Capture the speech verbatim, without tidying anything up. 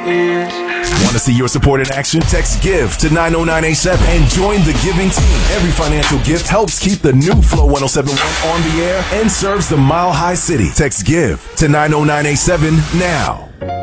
is. Want to see your support in action? Text GIVE to nine oh nine eight seven and join the giving team. Every financial gift helps keep the new Flow one oh seven point one on the air and serves the Mile High City. Text GIVE to nine oh nine eight seven now.